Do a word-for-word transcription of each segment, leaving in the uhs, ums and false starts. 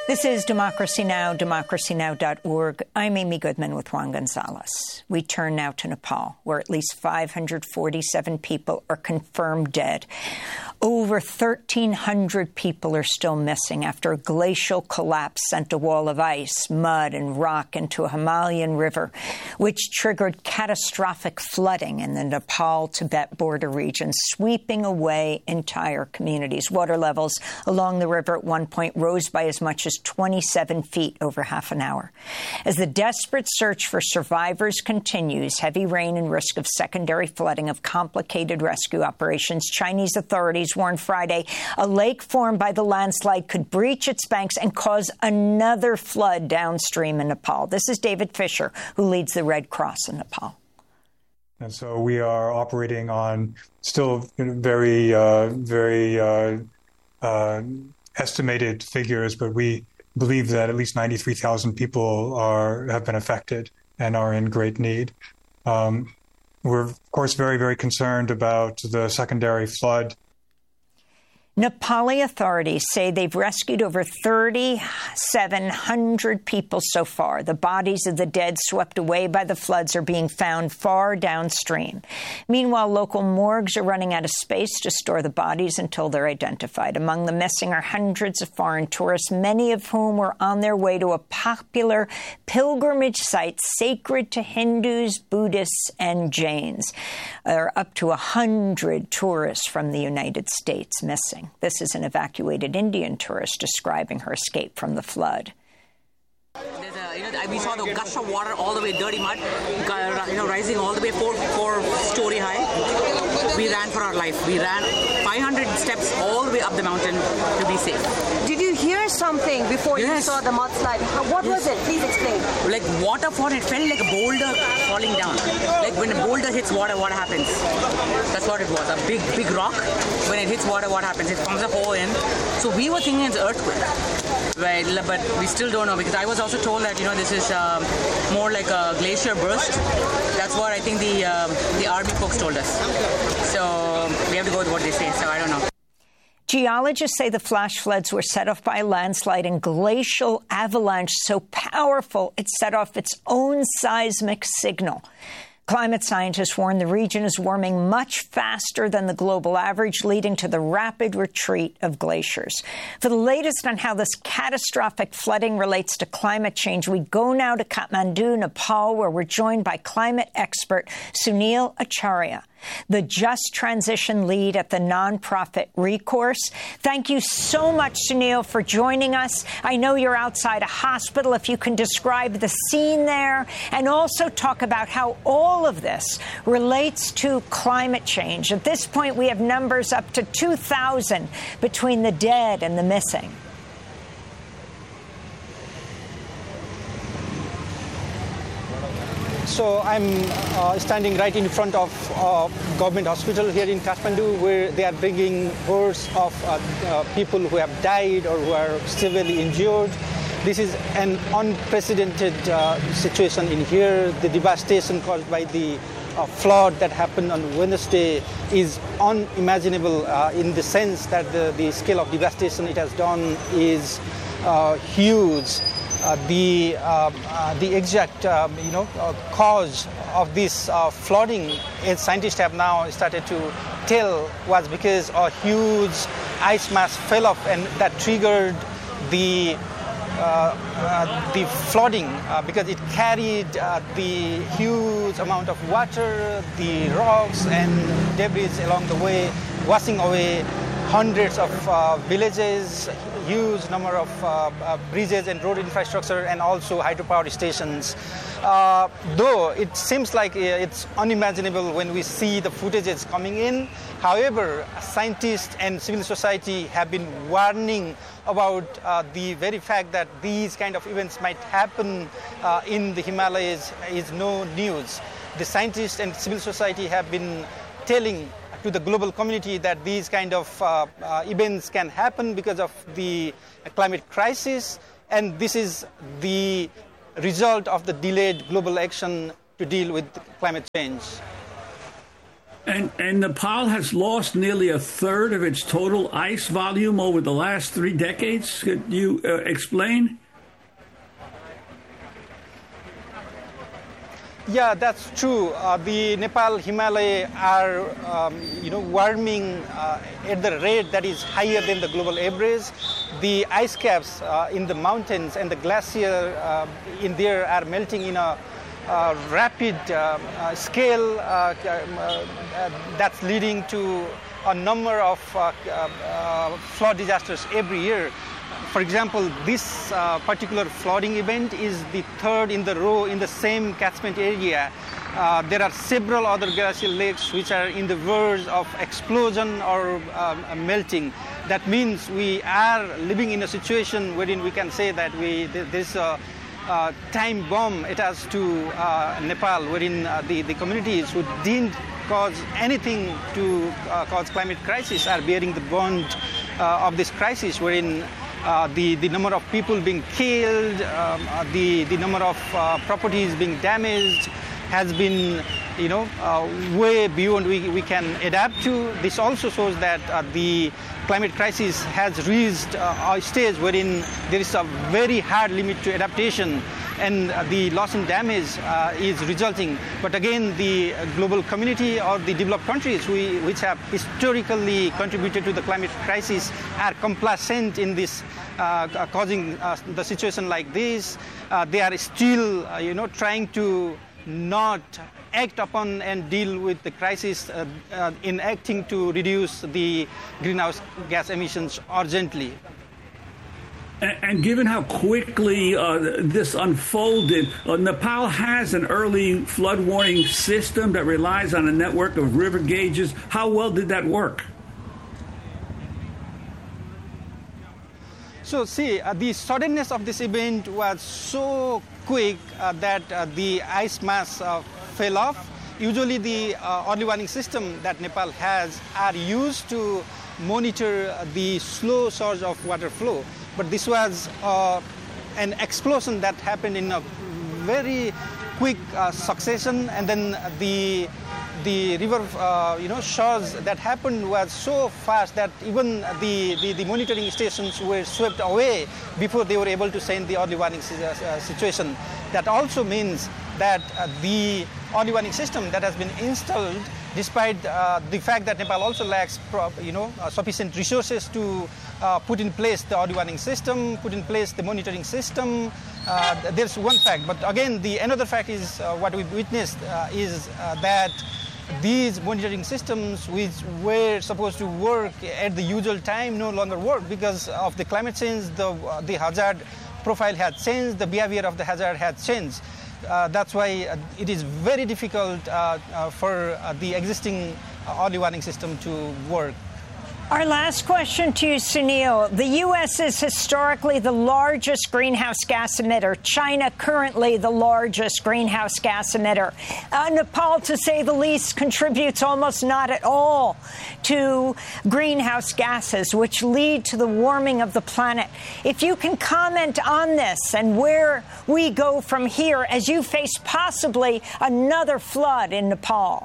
This is Democracy Now!, democracy now dot org. I'm Amy Goodman with Juan Gonzalez. We turn now to Nepal, where at least five hundred forty-seven people are confirmed dead. Over thirteen hundred people are still missing after a glacial collapse sent a wall of ice, mud, and rock into a Himalayan river, which triggered catastrophic flooding in the Nepal-Tibet border region, sweeping away entire communities. Water levels along the river at one point rose by as much as twenty-seven feet over half an hour. As the desperate search for survivors continues, heavy rain and risk of secondary flooding of complicated rescue operations, Chinese authorities warned Friday a lake formed by the landslide could breach its banks and cause another flood downstream in Nepal. This is David Fisher, who leads the Red Cross in Nepal. And so we are operating on still very, uh, very uh, uh, estimated figures, but we believe that at least ninety-three thousand people are have been affected and are in great need. Um, we're, of course, very, very concerned about the secondary flood. Nepali authorities say they've rescued over thirty-seven hundred people so far. The bodies of the dead swept away by the floods are being found far downstream. Meanwhile, local morgues are running out of space to store the bodies until they're identified. Among the missing are hundreds of foreign tourists, many of whom were on their way to a popular pilgrimage site sacred to Hindus, Buddhists, and Jains. There are up to one hundred tourists from the United States missing. This is an evacuated Indian tourist describing her escape from the flood. There's a, you know, we saw the gush of water all the way, dirty mud, you know, rising all the way four, four story high. We ran for our life. We ran five hundred steps all the way up the mountain to be safe. Did you hear something before yes. you saw the mudslide? What yes. was it? Please explain. Like water falling. It felt like a boulder falling down. Like when a boulder hits water, what happens? That's what it was. A big, big rock. When it hits water, what happens? It comes a hole in. So we were thinking it's earthquake. Right, but we still don't know, because I was also told that, you know, this is um, more like a glacier burst. That's what I think the um, the army folks told us. So we have to go with what they say, so I don't know. Geologists say the flash floods were set off by a landslide and glacial avalanche so powerful it set off its own seismic signal. Climate scientists warn the region is warming much faster than the global average, leading to the rapid retreat of glaciers. For the latest on how this catastrophic flooding relates to climate change, we go now to Kathmandu, Nepal, where we're joined by climate expert Sunil Acharya, the Just Transition lead at the nonprofit Recourse. Thank you so much, Sunil, for joining us. I know you're outside a hospital. If you can describe the scene there and also talk about how all of this relates to climate change. At this point, we have numbers up to two thousand between the dead and the missing. So I'm uh, standing right in front of uh, government hospital here in Kathmandu, where they are bringing hordes of uh, uh, people who have died or who are severely injured. This is an unprecedented uh, situation in here. The devastation caused by the uh, flood that happened on Wednesday is unimaginable uh, in the sense that the, the scale of devastation it has done is uh, huge. Uh, the uh, uh, the exact um, you know uh, cause of this uh, flooding, as scientists have now started to tell, was because a huge ice mass fell off, and that triggered the uh, uh, the flooding uh, because it carried uh, the huge amount of water, the rocks and debris along the way, washing away hundreds of uh, villages, huge number of uh, uh, bridges and road infrastructure, and also hydropower stations. Uh, though it seems like it's unimaginable when we see the footages coming in. However, scientists and civil society have been warning about uh, the very fact that these kind of events might happen uh, in the Himalayas is no news. The scientists and civil society have been telling to the global community that these kind of uh, uh, events can happen because of the climate crisis, and this is the result of the delayed global action to deal with climate change. And, and Nepal has lost nearly a third of its total ice volume over the last three decades. Could you uh, explain? Yeah, that's true. Uh, the Nepal Himalaya are, um, you know, warming uh, at the rate that is higher than the global average. The ice caps uh, in the mountains and the glacier uh, in there are melting in a uh, rapid uh, uh, scale uh, uh, that's leading to a number of uh, uh, flood disasters every year. For example, this uh, particular flooding event is the third in the row in the same catchment area. Uh, there are several other glacial lakes which are in the verge of explosion or um, melting. That means we are living in a situation wherein we can say that we there's a uh, time bomb attached to uh, Nepal, wherein uh, the, the communities who didn't cause anything to uh, cause climate crisis are bearing the brunt uh, of this crisis, wherein Uh, the, the number of people being killed, um, uh, the, the number of uh, properties being damaged has been, you know, uh, way beyond we, we can adapt to. This also shows that uh, the climate crisis has reached uh, a stage wherein there is a very hard limit to adaptation, and uh, the loss and damage uh, is resulting. But again, the global community or the developed countries we, which have historically contributed to the climate crisis are complacent in this, uh, causing uh, the situation like this. Uh, they are still, uh, you know, trying to not act upon and deal with the crisis, uh, uh, enacting to reduce the greenhouse gas emissions urgently. And, and given how quickly uh, this unfolded, uh, Nepal has an early flood warning system that relies on a network of river gauges. How well did that work? So, see, uh, the suddenness of this event was so quick uh, that uh, the ice mass uh, fell off. Usually the uh, early warning system that Nepal has are used to monitor the slow surge of water flow. But this was uh, an explosion that happened in a very quick uh, succession, and then the the river, uh, you know, surge that happened was so fast that even the, the, the monitoring stations were swept away before they were able to send the early warning uh, situation. That also means that uh, the early warning system that has been installed, despite uh, the fact that Nepal also lacks, you know, uh, sufficient resources to uh, put in place the early warning system, put in place the monitoring system. Uh, there's one fact, but again, the another fact is uh, what we've witnessed uh, is uh, that these monitoring systems, which were supposed to work at the usual time, no longer work because of the climate change. The uh, the hazard profile had changed, the behavior of the hazard had changed. Uh, that's why uh, it is very difficult uh, uh, for uh, the existing uh, early warning system to work. Our last question to you, Sunil. The U S is historically the largest greenhouse gas emitter. China currently the largest greenhouse gas emitter. Uh, Nepal, to say the least, contributes almost not at all to greenhouse gases, which lead to the warming of the planet. If you can comment on this and where we go from here as you face possibly another flood in Nepal.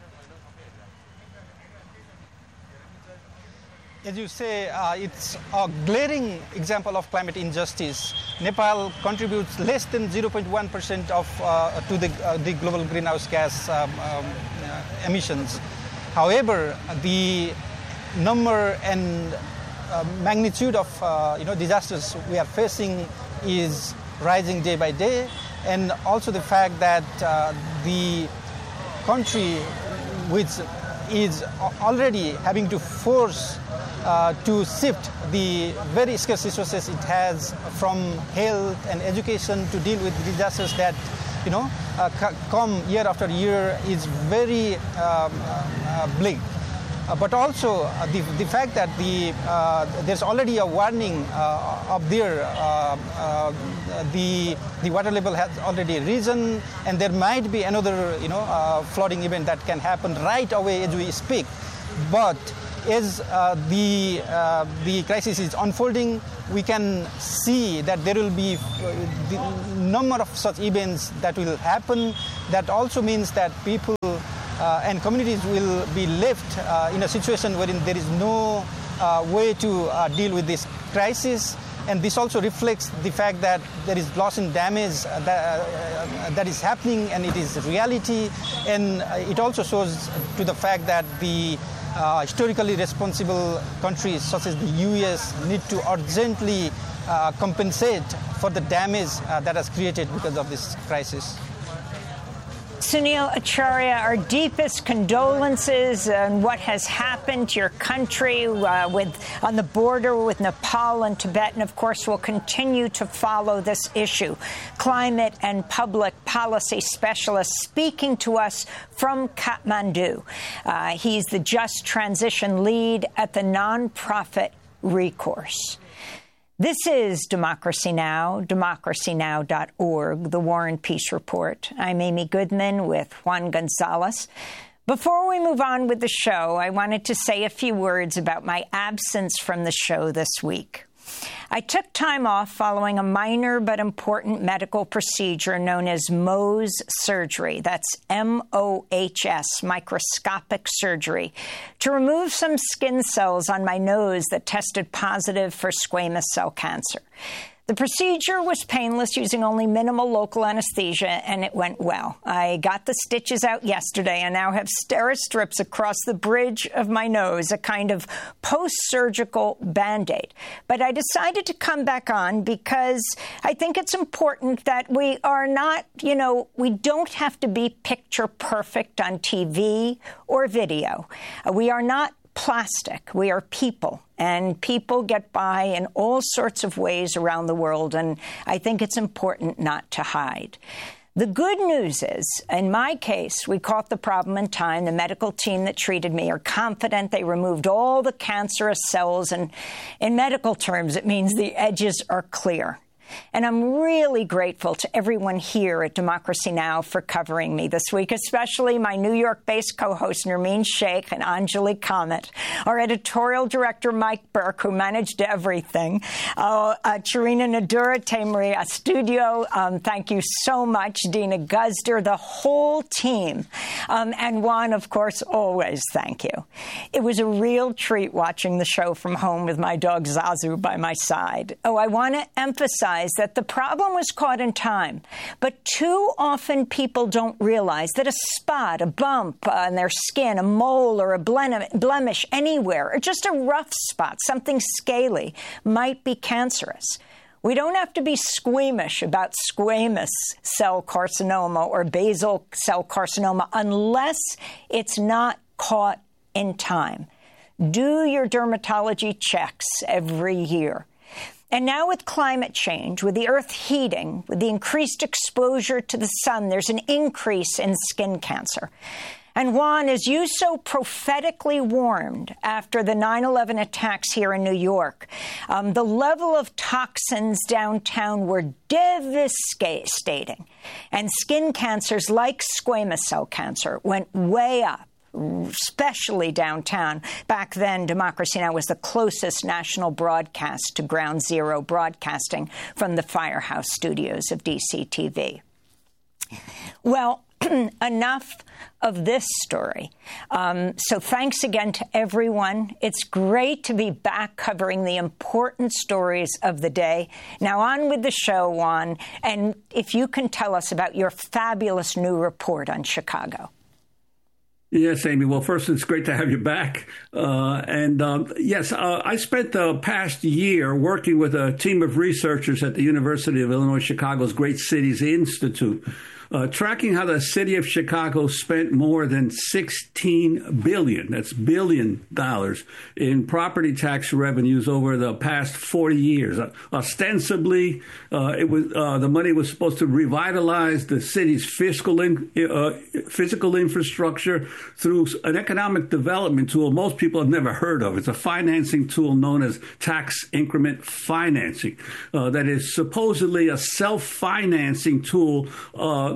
As you say, uh, it's a glaring example of climate injustice. Nepal contributes less than zero point one percent of uh, to the uh, the global greenhouse gas um, um, uh, emissions. However, the number and uh, magnitude of uh, you know disasters we are facing is rising day by day, and also the fact that uh, the country, which is already having to force Uh, to shift the very scarce resources it has from health and education to deal with disasters that, you know, uh, c- come year after year is very um, uh, bleak. Uh, but also uh, the, the fact that the uh, there's already a warning uh, up there. Uh, uh, the the water level has already risen, and there might be another, you know, uh, flooding event that can happen right away as we speak. But as uh, the uh, the crisis is unfolding, we can see that there will be uh, the number of such events that will happen. That also means that people uh, and communities will be left uh, in a situation wherein there is no uh, way to uh, deal with this crisis. And this also reflects the fact that there is loss and damage that, uh, that is happening, and it is reality. And it also shows to the fact that the uh, historically responsible countries such as the U S need to urgently uh, compensate for the damage uh, that has created because of this crisis. Sunil Acharya, our deepest condolences on what has happened to your country uh, with on the border with Nepal and Tibet. And, of course, we'll continue to follow this issue. Climate and public policy specialist speaking to us from Kathmandu. Uh, he's the Just Transition lead at the nonprofit Recourse. This is Democracy Now!, democracy now dot org, the War and Peace Report. I'm Amy Goodman with Juan Gonzalez. Before we move on with the show, I wanted to say a few words about my absence from the show this week. I took time off following a minor but important medical procedure known as Mohs surgery. That's M O H S, microscopic surgery, to remove some skin cells on my nose that tested positive for squamous cell cancer. The procedure was painless, using only minimal local anesthesia, and it went well. I got the stitches out yesterday and now have Steri-Strips across the bridge of my nose, a kind of post-surgical Band-Aid. But I decided to come back on because I think it's important that we are not, you know, we don't have to be picture perfect on T V or video. Uh, we are not plastic. We are people, and people get by in all sorts of ways around the world, and I think it's important not to hide. The good news is, in my case, we caught the problem in time. The medical team that treated me are confident they removed all the cancerous cells, and in medical terms, it means the edges are clear. And I'm really grateful to everyone here at Democracy Now! For covering me this week, especially my New York-based co-hosts Nermeen Sheikh and Anjali Kamat, our editorial director Mike Burke, who managed everything, uh, uh, Charina Nadura, Tamaria Studio, um, thank you so much, Dina Guzder, the whole team, um, and Juan, of course, always thank you. It was a real treat watching the show from home with my dog Zazu by my side. Oh, I want to emphasize that the problem was caught in time, but too often people don't realize that a spot, a bump on their skin, a mole or a blemish anywhere, or just a rough spot, something scaly, might be cancerous. We don't have to be squeamish about squamous cell carcinoma or basal cell carcinoma unless it's not caught in time. Do your dermatology checks every year. And now with climate change, with the Earth heating, with the increased exposure to the sun, there's an increase in skin cancer. And Juan, as you so prophetically warned after the nine eleven attacks here in New York, um, the level of toxins downtown were devastating. And skin cancers like squamous cell cancer went way up, especially downtown. Back then, Democracy Now! Was the closest national broadcast to Ground Zero broadcasting from the Firehouse studios of D C T V. Well, enough of this story. Um, so thanks again to everyone. It's great to be back covering the important stories of the day. Now on with the show, Juan, and if you can tell us about your fabulous new report on Chicago. Yes, Amy. Well, first, it's great to have you back. Uh, and um, yes, uh, I spent the past year working with a team of researchers at the University of Illinois Chicago's Great Cities Institute, uh, tracking how the city of Chicago spent more than sixteen billion, that's billion dollars, in property tax revenues over the past forty years. Uh, ostensibly, uh, it was uh, the money was supposed to revitalize the city's fiscal in, uh, physical infrastructure through an economic development tool most people have never heard of. It's a financing tool known as tax increment financing uh, that is supposedly a self-financing tool uh,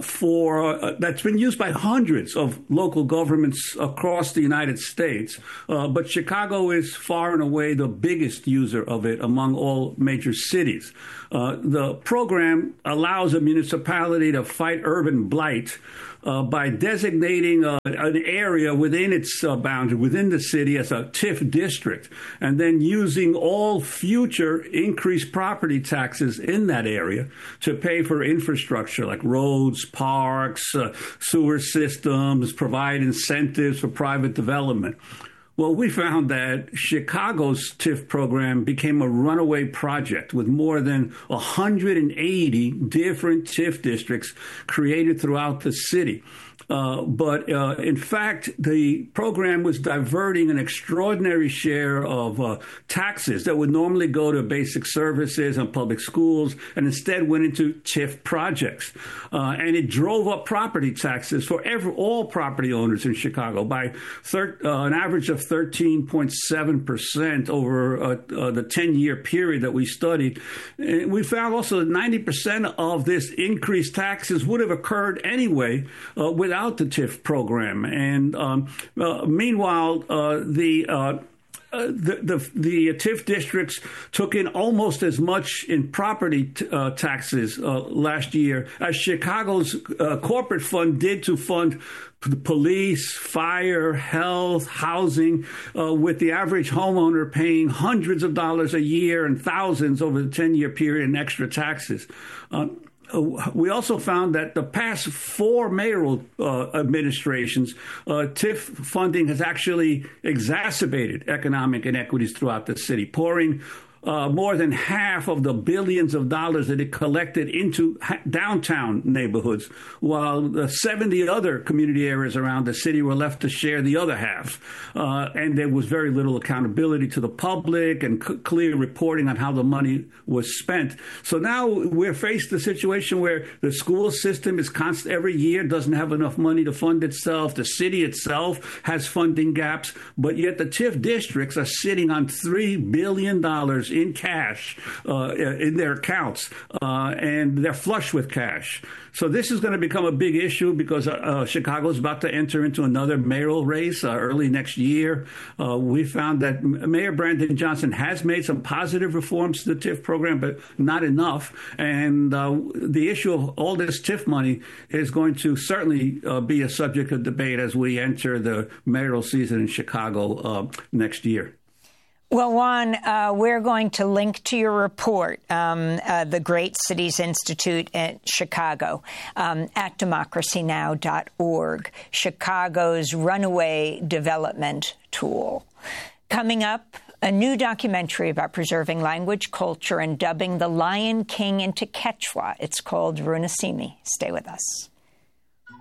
for uh, that's been used by hundreds of local governments across the United States. Uh, but Chicago is far and away the biggest user of it among all major cities. Uh, the program allows a municipality to fight urban blight Uh, by designating uh, an area within its uh, boundary, within the city, as a T I F district, and then using all future increased property taxes in that area to pay for infrastructure like roads, parks, uh, sewer systems, provide incentives for private development. Well, we found that Chicago's T I F program became a runaway project with more than one hundred eighty different T I F districts created throughout the city. Uh, but uh, in fact, the program was diverting an extraordinary share of uh, taxes that would normally go to basic services and public schools, and instead went into T I F projects. Uh, and it drove up property taxes for every, all property owners in Chicago by thir- uh, an average of thirteen point seven percent over uh, uh, the ten-year period that we studied. And we found also that ninety percent of this increased taxes would have occurred anyway uh, without the T I F program. And um, uh, meanwhile, uh, the uh, Uh, the, the the T I F districts took in almost as much in property t- uh, taxes uh, last year as Chicago's uh, corporate fund did to fund the police, fire, health, housing, uh, with the average homeowner paying hundreds of dollars a year and thousands over the ten-year period in extra taxes. Uh, We also found that the past four mayoral uh, administrations, uh, T I F funding has actually exacerbated economic inequities throughout the city, pouring Uh, more than half of the billions of dollars that it collected into ha- downtown neighborhoods, while the seventy other community areas around the city were left to share the other half. Uh, and there was very little accountability to the public and c- clear reporting on how the money was spent. So now we're faced with a situation where the school system is constant every year, doesn't have enough money to fund itself. The city itself has funding gaps, but yet the T I F districts are sitting on three billion dollars in cash uh, in their accounts, uh, and they're flush with cash. So this is going to become a big issue because uh, Chicago is about to enter into another mayoral race uh, early next year. Uh, we found that Mayor Brandon Johnson has made some positive reforms to the T I F program, but not enough. And uh, the issue of all this T I F money is going to certainly uh, be a subject of debate as we enter the mayoral season in Chicago uh, next year. Well, Juan, uh, we're going to link to your report, um, uh, the Great Cities Institute at Chicago, um, at democracy now dot org, Chicago's runaway development tool. Coming up, a new documentary about preserving language, culture, and dubbing the Lion King into Quechua. It's called Runasimi. Stay with us.